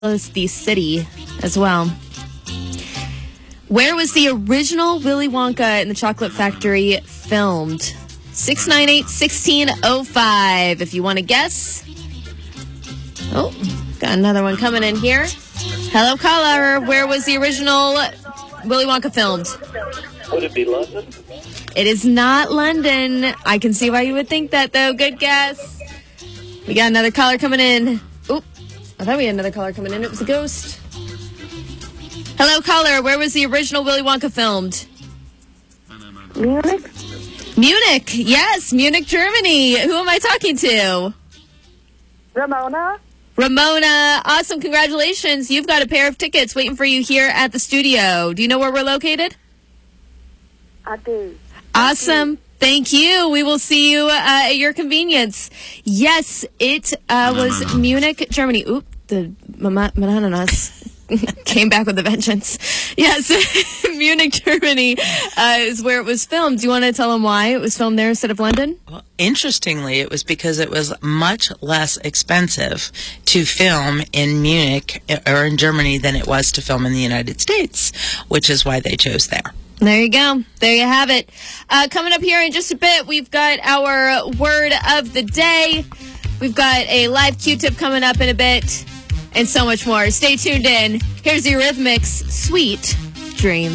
as the city as well. Where was the original Willy Wonka and the Chocolate Factory filmed? 698-1605 if you want to guess. Oh, got another one coming in here. Hello, caller. Where was the original Willy Wonka filmed? Would it be London? It is not London. I can see why you would think that, though. Good guess. We got another caller coming in. Oop, I thought we had another caller coming in. It was a ghost. Hello, caller. Where was the original Willy Wonka filmed? Munich? Munich. Yes, Munich, Germany. Who am I talking to? Ramona? Ramona. Awesome. Congratulations. You've got a pair of tickets waiting for you here at the studio. Do you know where we're located? I do. Awesome. Thank you. We will see you at your convenience. Yes, it was Munich, Germany. Oop, the Mananas came back with a vengeance. Yes, Munich, Germany is where it was filmed. Do you want to tell them why it was filmed there instead of London? Well, interestingly, it was because it was much less expensive to film in Munich or in Germany than it was to film in the United States, which is why they chose there. There you go. There you have it. Coming up here in just a bit, we've got our word of the day. We've got a live Q-tip coming up in a bit, and so much more. Stay tuned in. Here's the Eurythmics' Sweet Dreams.